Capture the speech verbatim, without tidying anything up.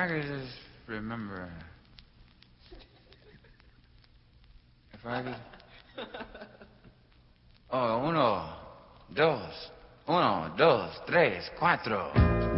I could just remember. If I could. Oh, uno, dos, uno, dos, tres, cuatro.